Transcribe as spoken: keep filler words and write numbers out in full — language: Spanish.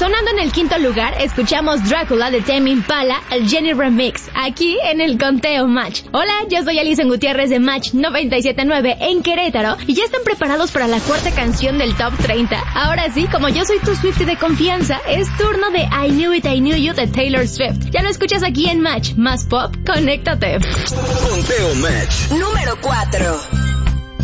Sonando en el quinto lugar, escuchamos Drácula de Tame Impala, el Jenny Remix, aquí en el Conteo Match. Hola, yo soy Alison Gutiérrez de Match noventa y siete punto nueve en Querétaro y ya están preparados para la cuarta canción del Top treinta. Ahora sí, como yo soy tu Swiftie de confianza, es turno de I Knew It, I Knew You de Taylor Swift. Ya lo escuchas aquí en Match, más pop, conéctate. Conteo Match. Número cuatro.